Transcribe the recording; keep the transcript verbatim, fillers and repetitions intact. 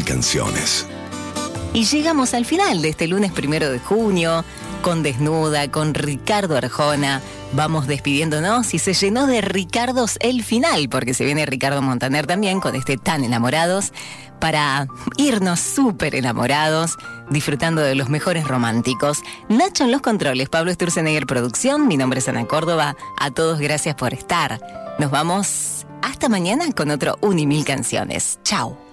canciones. Y llegamos al final de este lunes primero de junio, con Desnuda, con Ricardo Arjona. Vamos despidiéndonos y se llenó de Ricardos el final, porque se viene Ricardo Montaner también con este Tan Enamorados, para irnos súper enamorados, disfrutando de los mejores románticos. Nacho en los controles, Pablo Sturzenegger producción, mi nombre es Ana Córdoba. A todos gracias por estar. Nos vamos hasta mañana con otro Un y Mil Canciones. Chau.